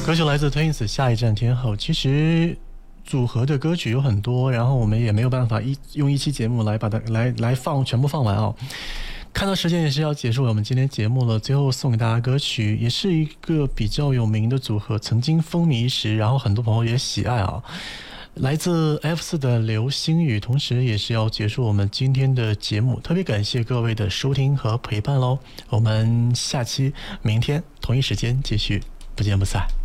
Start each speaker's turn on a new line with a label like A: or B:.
A: 歌曲来自 Twins 下一站天后。其实组合的歌曲有很多，然后我们也没有办法用一期节目来把它全部放完哦。看到时间也是要结束我们今天节目了，最后送给大家歌曲，也是一个比较有名的组合，曾经风靡一时，然后很多朋友也喜爱啊。来自 F4 的流星雨，同时也是要结束我们今天的节目，特别感谢各位的收听和陪伴咯。我们下期明天同一时间继续，不见不散。